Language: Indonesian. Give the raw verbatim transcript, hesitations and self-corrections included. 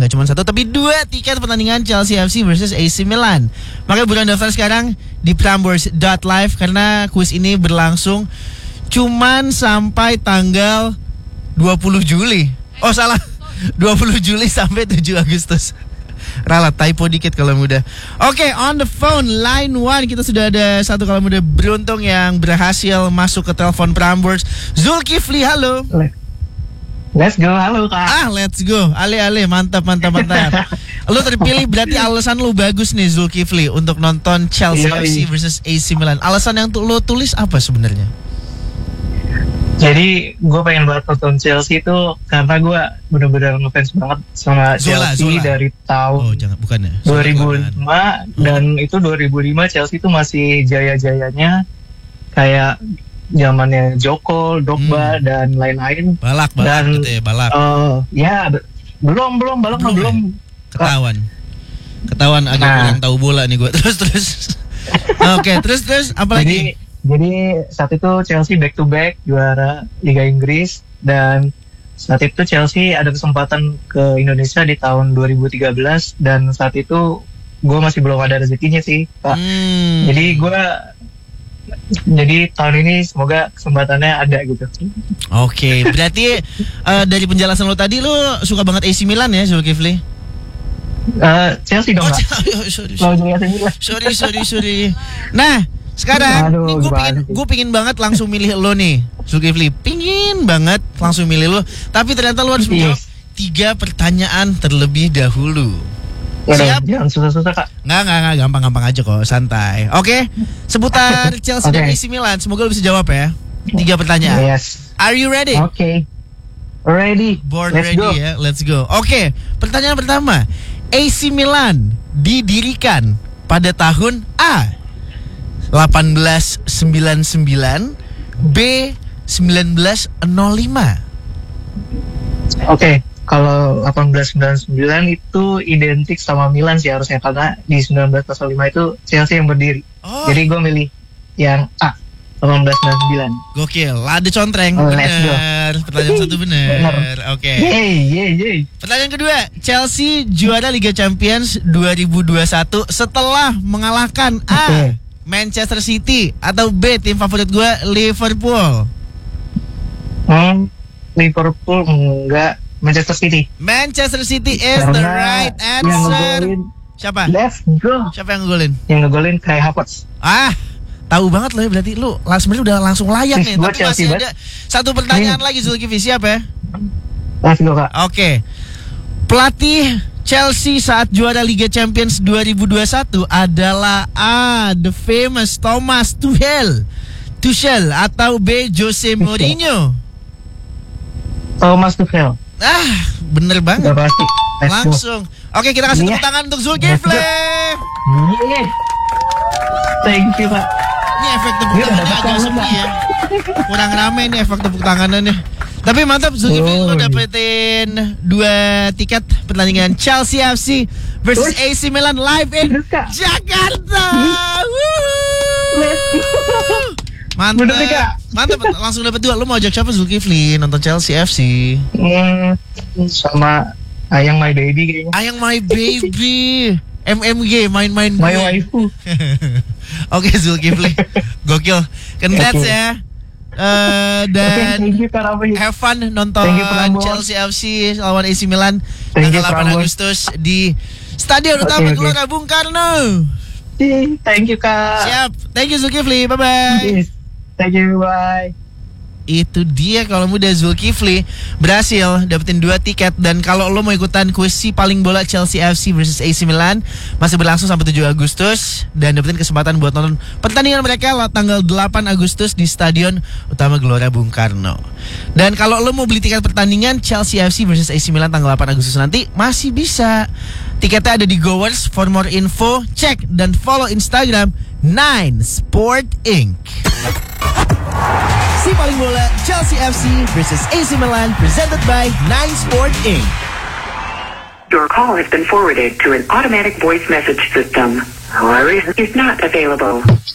Gak cuma satu tapi dua tiket pertandingan Chelsea F C versus A C Milan. Makanya buruan daftar sekarang di prambors dot live karena kuis ini berlangsung cuman sampai tanggal dua puluh Juli. Oh salah, dua puluh Juli sampai tujuh Agustus. Ralat, typo dikit kalau muda. Oke, okay, on the phone line one kita sudah ada satu kalau muda beruntung yang berhasil masuk ke telepon Prambors. Zulkifli, halo. Let's go, halo Kak. Ah, let's go. Ale ale, mantap mantap mantap. Lu terpilih berarti alasan lu bagus nih Zulkifli untuk nonton Chelsea F C versus A C Milan. Alasan yang tu- lu tulis apa sebenarnya? Jadi gue pengen banget nonton Chelsea itu karena gue benar-benar ngefans banget sama Zola, Chelsea Zola. dari tahun Oh, jangan bukan ya. dua ribu lima oh. Dan itu dua ribu lima Chelsea itu masih jaya-jayanya kayak zamannya Joko, Drogba hmm. dan lain-lain. Balak, balak dan, gitu ya, balak. Uh, ya, be- belum, belum, balak belum. belum. Ketahuan. Ketahuan agak nah. kurang tahu bola nih gue. Terus, terus. Oke, okay, terus, terus. Apa lagi? Jadi, jadi saat itu Chelsea back to back juara Liga Inggris. Dan saat itu Chelsea ada kesempatan ke Indonesia di tahun dua ribu tiga belas. Dan saat itu gue masih belum ada rezekinya sih, Pak. Hmm. Jadi gue... Jadi tahun ini semoga kesempatannya ada gitu. Oke, okay, berarti uh, dari penjelasan lo tadi lo suka banget A C Milan ya, Zulkifli? Uh, Chelsea dong, oh, Kak. sorry, sorry. sorry, sorry, sorry. Nah, sekarang gue pingin, gue pingin banget langsung milih lo nih, Zulkifli. Pingin banget langsung milih lo. Tapi ternyata lo harus menjawab tiga pertanyaan terlebih dahulu. Siap? Jangan susah-susah, Kak. Nggak, nggak, nggak, gampang-gampang aja kok, santai. Oke, seputar Chelsea okay. dan A C Milan. Semoga lo bisa jawab ya. Tiga pertanyaan. Yes. Are you ready? Oke. Okay. Ready. Born Let's ready go. ya. Let's go. Oke, okay. Pertanyaan pertama. A C Milan didirikan pada tahun A delapan belas sembilan puluh sembilan, B sembilan belas nol lima. Oke. Okay. Kalau delapan belas sembilan puluh sembilan itu identik sama Milan sih harusnya, karena di sembilan belas nol lima itu Chelsea yang berdiri. Oh. Jadi gue milih yang A, delapan belas sembilan puluh sembilan. Gokil, lada contreng. Oh, bener. Pertanyaan satu bener. Oke. Okay. Yeay, yeay, yeay. Pertanyaan kedua, Chelsea juara Liga Champions dua ribu dua puluh satu setelah mengalahkan A, okay. Manchester City, atau B, tim favorit gue Liverpool. Hmm, Liverpool enggak. Manchester City. Manchester City is karena the right answer. Siapa? Let's go. Siapa yang ngegolin? Yang ngegolin Kai Havertz. Ah, tahu banget loh ya, berarti lu sebenarnya udah langsung layak nih. Tapi Chelsea masih ada satu pertanyaan hmm. lagi, Zulkifli, siap ya? Let's go, Kak. Oke. Okay. Pelatih Chelsea saat juara Liga Champions dua ribu dua puluh satu adalah A, the famous Thomas Tuchel. Tuchel atau B, Jose Mourinho. Thomas Tuchel. Ah, bener banget. Udah pasti. Langsung. Oke, kita kasih tepuk tangan untuk Zulkifli. Yeah. Thank you, Pak. Ini efek tepuk tangannya agak sepi ya. Kurang rame nih efek tepuk tangannya. Tapi mantap, Zulkifli, oh, lo dapetin dua tiket pertandingan Chelsea F C versus A C Milan live in Jakarta. Mantap, mantap, langsung dapat dua. Lo mau ajak siapa, Zulkifli, nonton Chelsea F C? Hmm, sama Ayang My Baby kayaknya. Ayang My Baby, M M G, main-main My waifu. Oke, Zulkifli, gokil. Congrats okay. ya. Uh, dan okay, have fun nonton Chelsea F C lawan A C Milan tanggal delapan Agustus di Stadion Utama okay, Gelora okay. Bung Karno. Thank you, Kak. Siap. Thank you, Zulkifli. Bye bye. Thank you, bye. Itu dia kalau muda, Zulkifli berhasil dapetin dua tiket. Dan kalau lo mau ikutan kuis si paling bola Chelsea F C versus A C Milan, masih berlangsung sampai tujuh Agustus. Dan dapetin kesempatan buat nonton pertandingan mereka tanggal delapan Agustus di Stadion Utama Gelora Bung Karno. Dan kalau lo mau beli tiket pertandingan Chelsea F C versus A C Milan tanggal delapan Agustus nanti, masih bisa. Tiketnya ada di Goers. For more info, cek dan follow Instagram nine sport incorporated. Si paling bola Chelsea F C versus A C Milan presented by nine sport incorporated. Your call has been forwarded to an automatic voice message system. However, is not available.